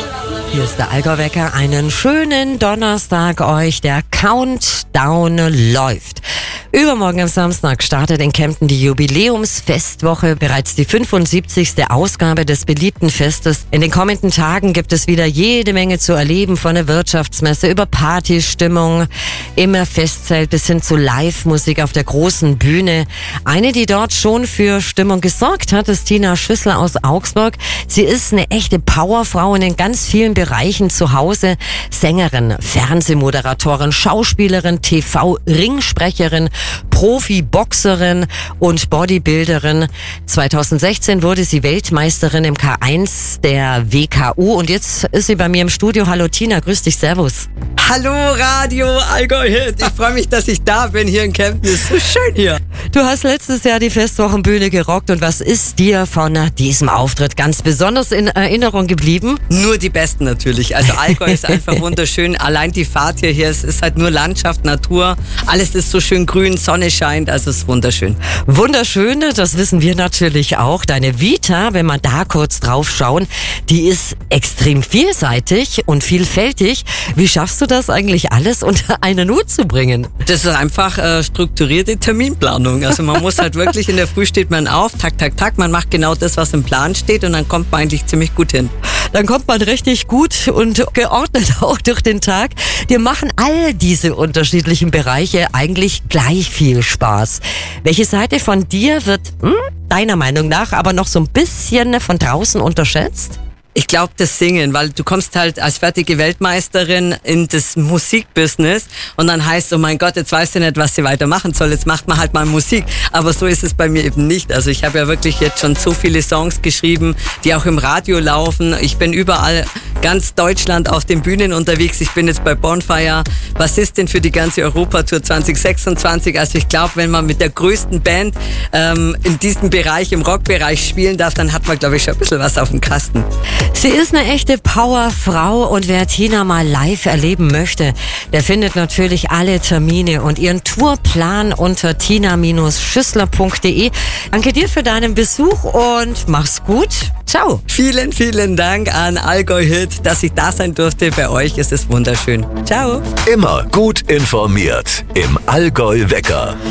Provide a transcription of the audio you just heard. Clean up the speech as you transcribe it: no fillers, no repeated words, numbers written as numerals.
Hier ist der Allgäu-Wecker. Einen schönen Donnerstag euch. Der Countdown läuft. Übermorgen am Samstag startet in Kempten die Jubiläumsfestwoche, bereits die 75. Ausgabe des beliebten Festes. In den kommenden Tagen gibt es wieder jede Menge zu erleben, von der Wirtschaftsmesse über Partystimmung, im Festzelt bis hin zu Live-Musik auf der großen Bühne. Eine, die dort schon für Stimmung gesorgt hat, ist Tina Schüssler aus Augsburg. Sie ist eine echte Powerfrau in ganz vielen Bereichen zu Hause. Sängerin, Fernsehmoderatorin, Schauspielerin, TV-Ringsprecherin, Profi-Boxerin und Bodybuilderin. 2016 wurde sie Weltmeisterin im K1 der WKU und jetzt ist sie bei mir im Studio. Hallo Tina, grüß dich, servus. Hallo Radio Allgäu Hit, ich freue mich, dass ich da bin hier in Kempten, ist so schön hier. Du hast letztes Jahr die Festwochenbühne gerockt und was ist dir von diesem Auftritt ganz besonders in Erinnerung geblieben? Nur die Besten natürlich, also Allgäu ist einfach wunderschön, allein die Fahrt hier, es ist halt nur Landschaft, Natur, alles ist so schön grün, Sonne scheint, also es ist wunderschön. Wunderschön, das wissen wir natürlich auch. Deine Vita, wenn wir da kurz drauf schauen, die ist extrem vielseitig und vielfältig. Wie schaffst du das eigentlich alles unter einen Hut zu bringen? Das ist einfach strukturierte Terminplanung. Also man muss halt wirklich, in der Früh steht man auf, tak, man macht genau das, was im Plan steht und dann kommt man eigentlich ziemlich gut hin. Dann kommt man richtig gut und geordnet auch durch den Tag. Dir machen all diese unterschiedlichen Bereiche eigentlich gleich viel Spaß. Welche Seite von dir wird deiner Meinung nach aber noch so ein bisschen von draußen unterschätzt? Ich glaube, das Singen, weil du kommst halt als fertige Weltmeisterin in das Musikbusiness und dann heißt, oh mein Gott, jetzt weißt du nicht, was sie weitermachen soll, jetzt macht man halt mal Musik. Aber so ist es bei mir eben nicht. Also ich habe ja wirklich jetzt schon so viele Songs geschrieben, die auch im Radio laufen. Ich bin überall, ganz Deutschland auf den Bühnen unterwegs. Ich bin jetzt bei Bonfire, Bassistin für die ganze Europatour 2026. Also ich glaube, wenn man mit der größten Band in diesem Bereich, im Rockbereich spielen darf, dann hat man, glaube ich, schon ein bisschen was auf dem Kasten. Sie ist eine echte Powerfrau und wer Tina mal live erleben möchte, der findet natürlich alle Termine und ihren Tourplan unter tina-schüssler.de. Danke dir für deinen Besuch und mach's gut. Ciao. Vielen, vielen Dank an Allgäu Hit, dass ich da sein durfte. Bei euch ist es wunderschön. Ciao. Immer gut informiert im Allgäu Wecker.